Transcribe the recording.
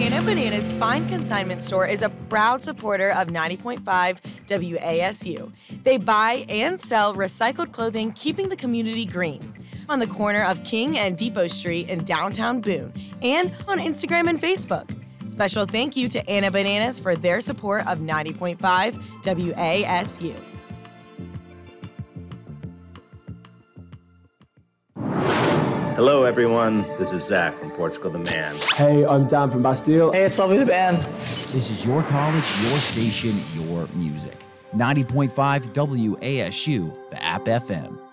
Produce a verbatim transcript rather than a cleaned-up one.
Anna Bananas Fine Consignment Store is a proud supporter of ninety point five W A S U. They buy and sell recycled clothing, keeping the community green. On the corner of King and Depot Street in downtown Boone, and on Instagram and Facebook. Special thank you to Anna Bananas for their support of ninety point five W A S U. Hello, everyone. This is Zach from Portugal the Man. Hey, I'm Dan from Bastille. Hey, it's Lovely the Band. This is your college, your station, your music. ninety point five W A S U, the App F M.